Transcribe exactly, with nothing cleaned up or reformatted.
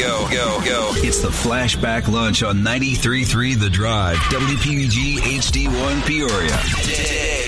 go, go, go. It's the Flashback Lunch on ninety-three point three The Drive, W P G H D one Peoria.